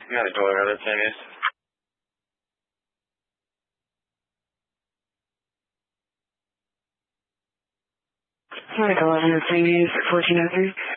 Got a door, that's it. Medical Avenue, St. 1403.